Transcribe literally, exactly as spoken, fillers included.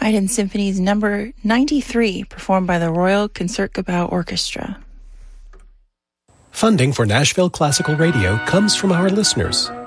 Haydn Symphonies number ninety-three, performed by the Royal Concertgebouw Orchestra. Funding for Nashville Classical Radio comes from our listeners.